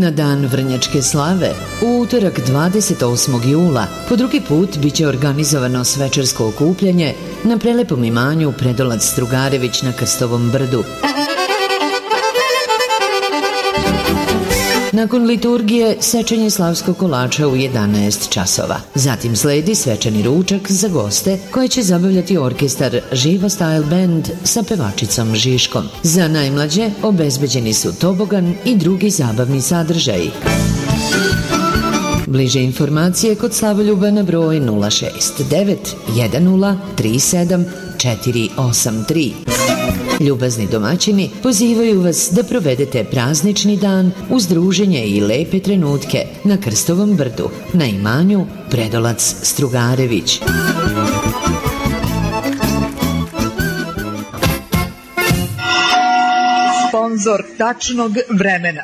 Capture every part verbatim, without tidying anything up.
Na dan Vrnjačke slave, u utorak dvadeset osmog jula, po drugi put biće organizovano svečarsko okupljanje na prelepom imanju Predolac Strugarević na Krstovom brdu. Nakon liturgije, sečenje slavskog kolača u jedanaest časova. Zatim sledi svečani ručak za goste koje će zabavljati orkestar Živa Style Band sa pevačicom Žiškom. Za najmlađe obezbeđeni su tobogan i drugi zabavni sadržaji. Bliže informacije kod Slavoljuba na broj nula šest devet jedan nula tri sedam četiri osam tri. Ljubazni domaćini pozivaju vas da provedete praznični dan uz druženje i lepe trenutke na Krstovom brdu, na imanju Predolac Strugarević. Sponzor tačnog vremena.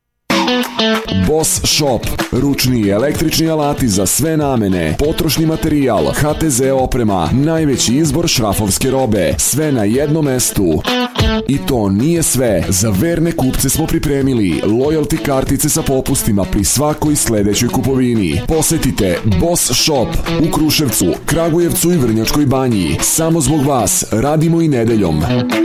Boss Shop. Ručni i električni alati za sve namene. Potrošni materijal, ha te ze oprema, najveći izbor šrafovske robe. Sve na jednom mestu. I to nije sve. Za verne kupce smo pripremili loyalty kartice sa popustima pri svakoj sledećoj kupovini. Posetite Boss Shop u Kruševcu, Kragujevcu i Vrnjačkoj banji. Samo zbog vas radimo i nedeljom.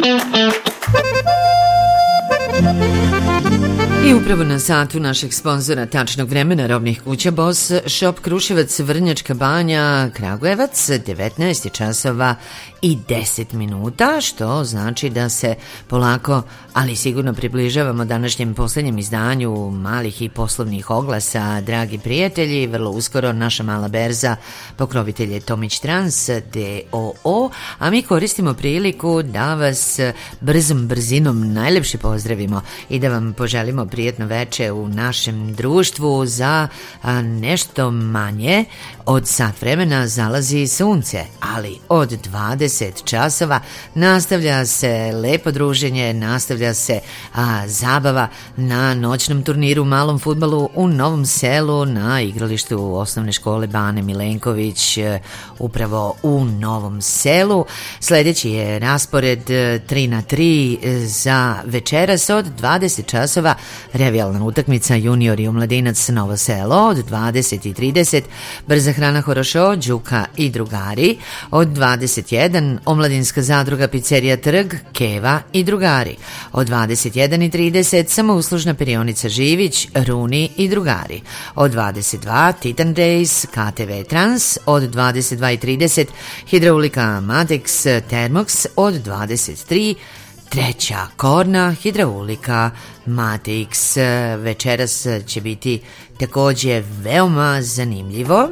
I upravo na satu našeg sponzora tačnog vremena robnih kuća Boss Shop Kruševac, Vrnjačka banja, Kragujevac, devetnaest časova i deset minuta, što znači da se polako, ali sigurno približavamo današnjem poslednjem izdanju malih i poslovnih oglasa. Dragi prijatelji, vrlo uskoro naša mala berza pokrovitelj je Tomić Trans de o o, a mi koristimo priliku da vas brzom brzinom najlepše pozdravimo i da vam poželimo prijetno veče u našem društvu. Za a, nešto manje od sat vremena zalazi sunce, ali od dvadeset časova nastavlja se lepo druženje, nastavlja se a, zabava na noćnom turniru u malom fudbalu u Novom Selu na igralištu osnovne škole Bane Milenković, upravo u Novom Selu. Sledeći je raspored tri na tri za večeras od dvadeset časova, revijalna utakmica junior i omladinac Novo Selo, od dvadeset i trideset brza hrana Horošo, Đuka i drugari, od dvadeset jedan omladinska zadruga Pizzerija Trg, Keva i drugari, od dvadeset jedan i trideset samouslužna perionica Živić, Runi i drugari, od dvadeset dva Titan Race, ka te ve Trans, od dvadeset dva i trideset hidraulika Matex Termox, od dvadeset tri treća korna hidraulika Matix. Večeras će biti takođe veoma zanimljivo.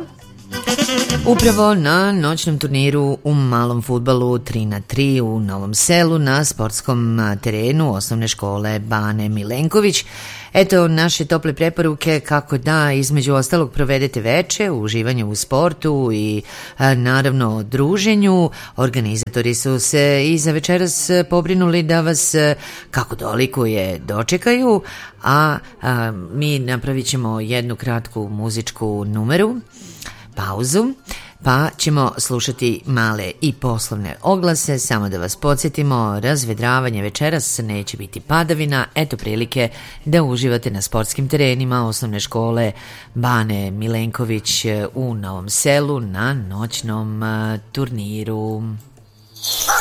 Upravo na noćnom turniru u malom fudbalu tri na tri u Novom Selu na sportskom terenu osnovne škole Bane Milenković. Eto naše tople preporuke kako da između ostalog provedete veče u uživanju u sportu i a, naravno druženju. Organizatori su se i za večeras pobrinuli da vas kako dolikuje dočekaju, a, a mi napravit ćemo jednu kratku muzičku numeru, pauzu, pa ćemo slušati male i poslovne oglase. Samo da vas podsjetimo, razvedravanje večeras, neće biti padavina. Eto prilike da uživate na sportskim terenima osnovne škole Bane Milenković u Novom Selu na noćnom turniru.